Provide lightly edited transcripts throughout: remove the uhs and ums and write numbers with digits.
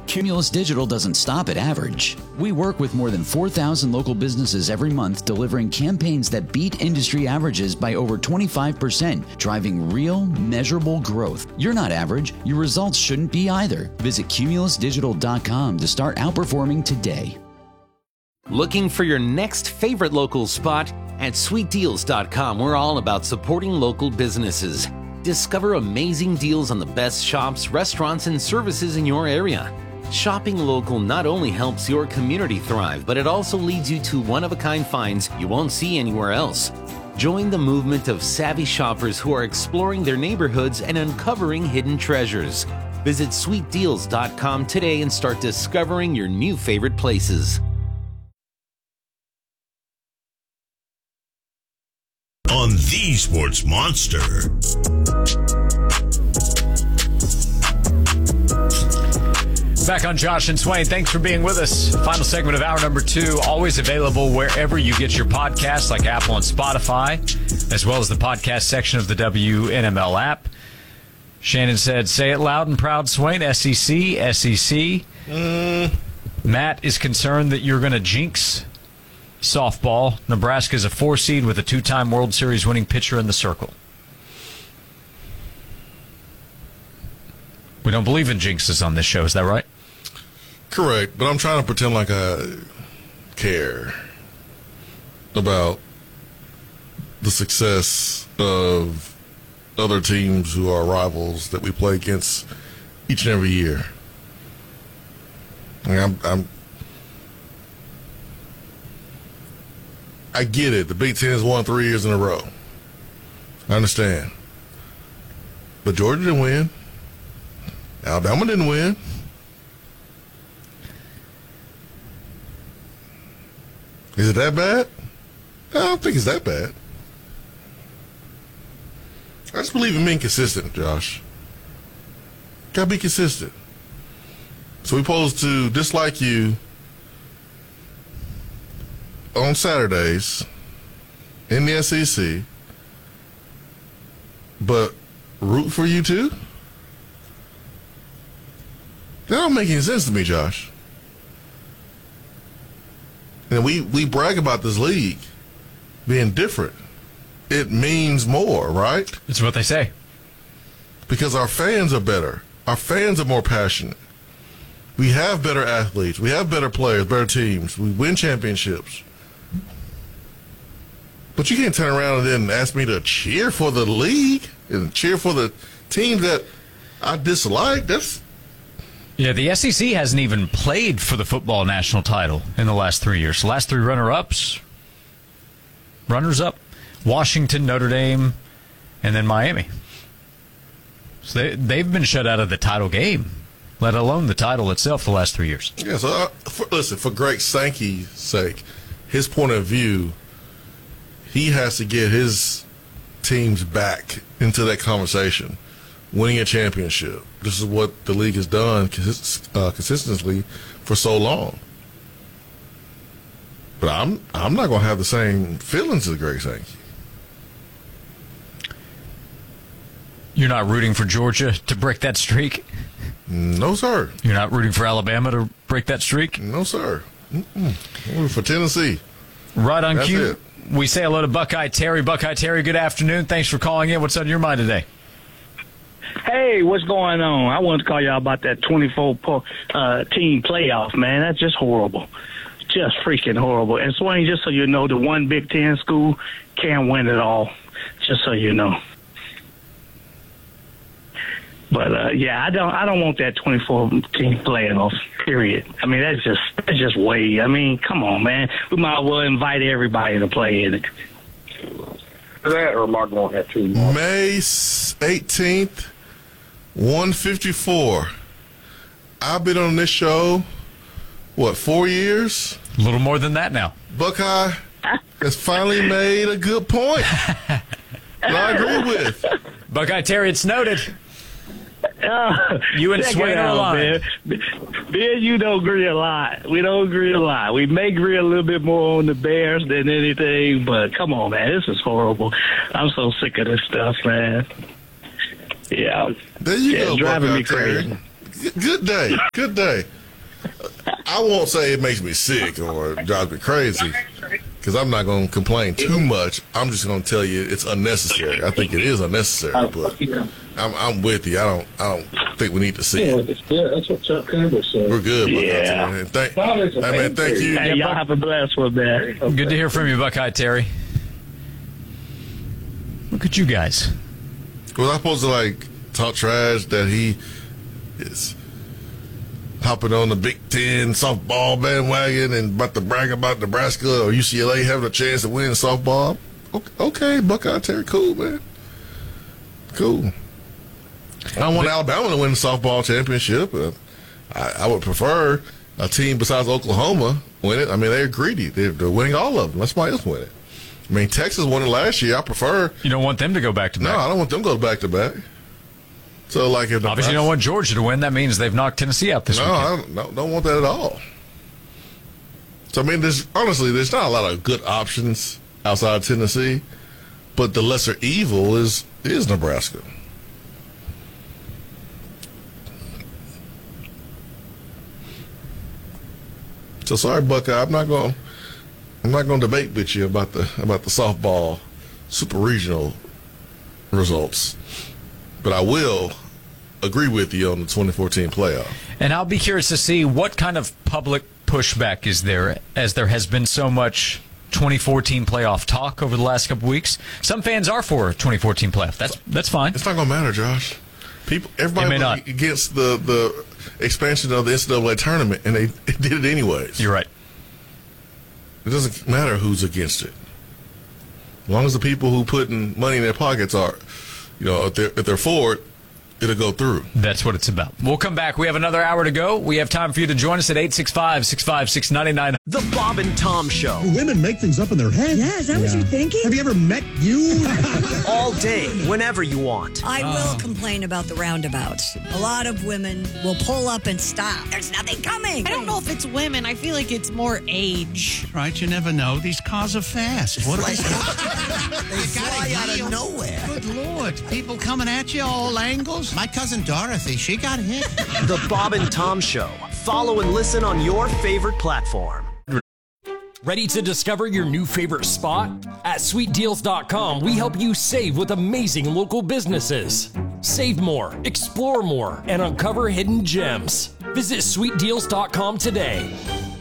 Cumulus Digital doesn't stop at average. We work with more than 4,000 local businesses every month, delivering campaigns that beat industry averages by over 25%, driving real, measurable growth. You're not average. Your results shouldn't be either. Visit cumulusdigital.com to start outperforming today. Looking for your next favorite local spot? At sweetdeals.com, we're all about supporting local businesses. Discover amazing deals on the best shops, restaurants, and services in your area. Shopping local not only helps your community thrive, but it also leads you to one-of-a-kind finds you won't see anywhere else. Join the movement of savvy shoppers who are exploring their neighborhoods and uncovering hidden treasures. Visit sweetdeals.com today and start discovering your new favorite places. On the Sports Monster. Back on Josh and Swain. Thanks for being with us. Final segment of hour number 2, always available wherever you get your podcasts, like Apple and Spotify, as well as the podcast section of the WNML app. Shannon said, say it loud and proud, Swain. SEC, SEC. Matt is concerned that you're going to jinx softball. Nebraska is a 4 seed with a 2-time World Series winning pitcher in the circle. We don't believe in jinxes on this show. Is that right? Correct, but I'm trying to pretend like I care about the success of other teams who are rivals that we play against each and every year. I get it. The Big Ten has won 3 years in a row. I understand. But Georgia didn't win. Alabama didn't win. Is it that bad? I don't think it's that bad. I just believe in being consistent, Josh. Gotta be consistent. So we're supposed to dislike you on Saturdays in the SEC, but root for you too? That don't make any sense to me, Josh. And we brag about this league being different. It means more, right? It's what they say. Because our fans are better. Our fans are more passionate. We have better athletes. We have better players, better teams. We win championships. But you can't turn around and then ask me to cheer for the league and cheer for the team that I dislike. Yeah, the SEC hasn't even played for the football national title in the last 3 years. The last 3 runners-up, Washington, Notre Dame, and then Miami. So they've been shut out of the title game, let alone the title itself, the last 3 years. Yeah, so listen, for Greg Sankey's sake, his point of view, he has to get his teams back into that conversation, winning a championship. This is what the league has done consistently for so long. But I'm not going to have the same feelings as Greg Sankey. You're not rooting for Georgia to break that streak? No, sir. You're not rooting for Alabama to break that streak? No, sir. I'm rooting for Tennessee. Right on cue. It. We say hello to Buckeye Terry. Buckeye Terry, good afternoon. Thanks for calling in. What's on your mind today? Hey, what's going on? I wanted to call y'all about that 24-team playoff, man. That's just horrible. Just freaking horrible. And Swain, just so you know, the one Big Ten school can't win it all, just so you know. But, yeah, I don't want that 24-team playoff, period. I mean, that's just way. I mean, come on, man. We might as well invite everybody to play in it. That or am I going to have 2 more? May 18th, 154. I've been on this show, 4 years? A little more than that now. Buckeye has finally made a good point that I agree with. Buckeye Terry, it's noted. You and Swain are aligned. Ben, you don't agree a lot. We don't agree a lot. We may agree a little bit more on the Bears than anything, but come on, man. This is horrible. I'm so sick of this stuff, man. Yeah. There you go, driving Buckeye me crazy. Terry. Good day. Good day. I won't say it makes me sick or drives me crazy, because I'm not going to complain too much. I'm just going to tell you it's unnecessary. I think it is unnecessary, but I'm with you. I don't think we need to see it. Yeah, that's what Chuck Campbell said. We're good, Yeah. man. Thank you. Hey, y'all have a blessed one, man. Good to hear from you, Buckeye Terry. Look at you guys. Was I supposed to talk trash that he is hopping on the Big Ten softball bandwagon and about to brag about Nebraska or UCLA having a chance to win softball? Okay, Buckeye Terry, cool, man. Cool. I want Alabama to win the softball championship. I would prefer a team besides Oklahoma win it. I mean, they're greedy. They're winning all of them. Let somebody else win it. I mean, Texas won it last year. I prefer. You don't want them to go back-to-back? No, I don't want them to go back-to-back. So, if obviously you don't want Georgia to win. That means they've knocked Tennessee out this weekend. No, I don't want that at all. So, I mean, there's not a lot of good options outside of Tennessee, but the lesser evil is Nebraska. So sorry, Buckeye. I'm not going to debate with you about the softball super regional results, but I will agree with you on the 2014 playoff. And I'll be curious to see what kind of public pushback is there, as there has been so much 2014 playoff talk over the last couple weeks. Some fans are for 2014 playoff. That's fine. It's not going to matter, Josh. Everybody was against the expansion of the NCAA tournament, and they did it anyways. You're right. It doesn't matter who's against it, as long as the people who putting money in their pockets are, if they're for it, it'll go through. That's what it's about. We'll come back. We have another hour to go. We have time for you to join us at 865-656-99. The Bob and Tom Show. Women make things up in their head. Yeah, is that what you're thinking? Have you ever met you? All day, whenever you want. I will complain about the roundabouts. A lot of women will pull up and stop. There's nothing coming. I don't know if it's women. I feel like it's more age. Right, you never know. These cars are fast. What They fly out of nowhere. Good Lord. People coming at you all angles. My cousin Dorothy, she got hit. The Bob and Tom Show. Follow and listen on your favorite platform. Ready to discover your new favorite spot? At SweetDeals.com, we help you save with amazing local businesses. Save more, explore more, and uncover hidden gems. Visit SweetDeals.com today.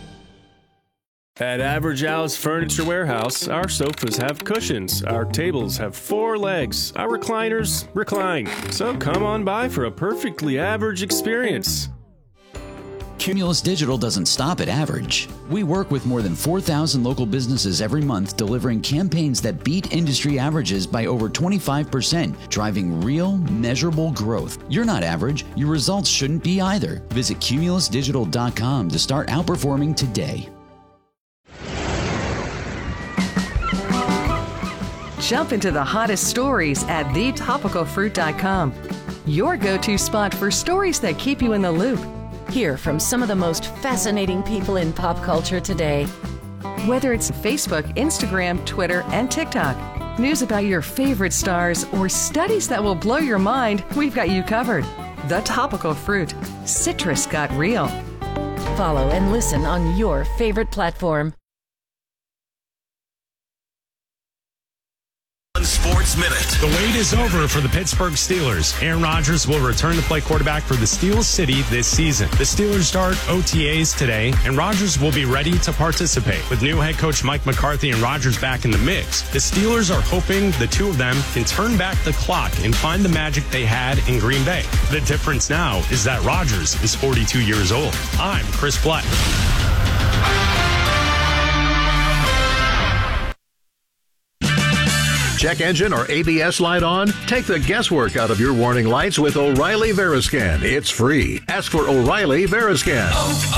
At Average House Furniture Warehouse, our sofas have cushions, our tables have 4 legs, our recliners recline. So come on by for a perfectly average experience. Cumulus Digital doesn't stop at average. We work with more than 4,000 local businesses every month, delivering campaigns that beat industry averages by over 25%, driving real, measurable growth. You're not average. Your results shouldn't be either. Visit CumulusDigital.com to start outperforming today. Jump into the hottest stories at thetopicalfruit.com. Your go-to spot for stories that keep you in the loop. Hear from some of the most fascinating people in pop culture today. Whether it's Facebook, Instagram, Twitter, and TikTok, news about your favorite stars, or studies that will blow your mind, we've got you covered. The Topical Fruit. Citrus got real. Follow and listen on your favorite platform. Sports Minute. The wait is over for the Pittsburgh Steelers. Aaron Rodgers will return to play quarterback for the Steel City this season. The Steelers start OTAs today, and Rodgers will be ready to participate. With new head coach Mike McCarthy and Rodgers back in the mix, the Steelers are hoping the two of them can turn back the clock and find the magic they had in Green Bay. The difference now is that Rodgers is 42 years old. I'm Chris Black. Check engine or ABS light on? Take the guesswork out of your warning lights with O'Reilly Veriscan. It's free. Ask for O'Reilly Veriscan.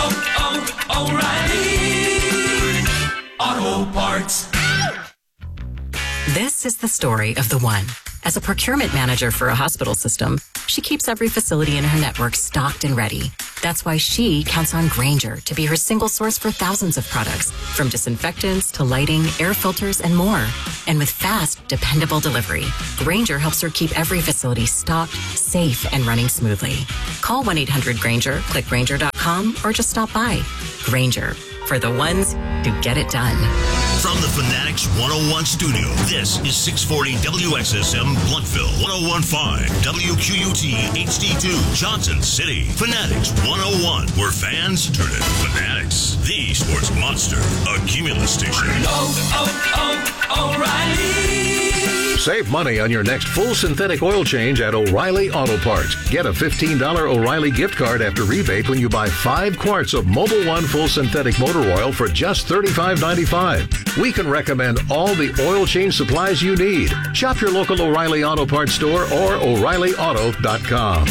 O'Reilly Auto Parts. This is the story of the one. As a procurement manager for a hospital system, she keeps every facility in her network stocked and ready. That's why she counts on Grainger to be her single source for thousands of products, from disinfectants to lighting, air filters, and more. And with fast, dependable delivery, Grainger helps her keep every facility stocked, safe, and running smoothly. Call 1-800-GRAINGER, click Grainger.com. Grainger.com or just stop by. Grainger, for the ones who get it done. From the Fanatics 101 studio, this is 640 WXSM Bluntville, 1015 WQUT HD2 Johnson City. Fanatics 101, where fans turn into fanatics. The Sports Monster, a Cumulus station. O'Reilly. Save money on your next full synthetic oil change at O'Reilly Auto Parts. Get a $15 O'Reilly gift card after rebate when you buy 5 quarts of Mobil 1 full synthetic motor oil for just $35.95. We can recommend all the oil change supplies you need. Shop your local O'Reilly Auto Parts store or O'ReillyAuto.com.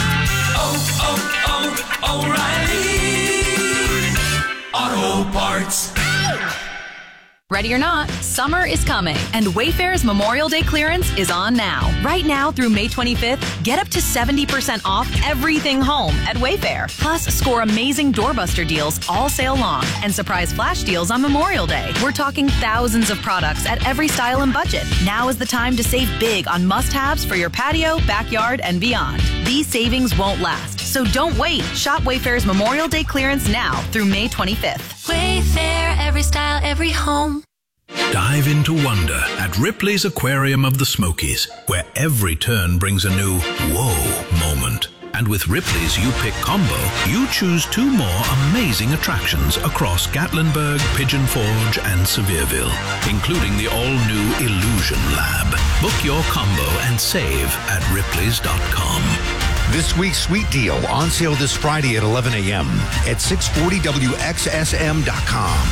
O'Reilly Auto Parts. Ready or not, summer is coming, and Wayfair's Memorial Day clearance is on now. Right now through May 25th, get up to 70% off everything home at Wayfair. Plus, score amazing doorbuster deals all sale long and surprise flash deals on Memorial Day. We're talking thousands of products at every style and budget. Now is the time to save big on must-haves for your patio, backyard, and beyond. These savings won't last, so don't wait. Shop Wayfair's Memorial Day clearance now through May 25th. Wayfair, every style, every home. Dive into wonder at Ripley's Aquarium of the Smokies, where every turn brings a new whoa moment. And with Ripley's You Pick combo, you choose 2 more amazing attractions across Gatlinburg, Pigeon Forge, and Sevierville, including the all-new Illusion Lab. Book your combo and save at Ripley's.com. This week's Sweet Deal on sale this Friday at 11 a.m. at 640WXSM.com.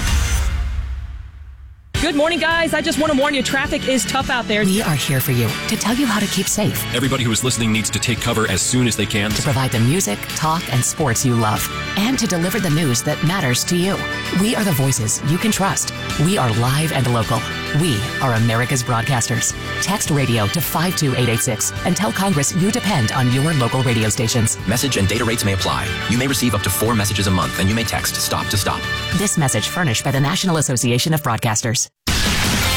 Good morning, guys. I just want to warn you, traffic is tough out there. We are here for you to tell you how to keep safe. Everybody who is listening needs to take cover as soon as they can. To provide the music, talk, and sports you love. And to deliver the news that matters to you. We are the voices you can trust. We are live and local. We are America's broadcasters. Text radio to 52886 and tell Congress you depend on your local radio stations. Message and data rates may apply. You may receive up to 4 messages a month, and you may text STOP to STOP. This message furnished by the National Association of Broadcasters.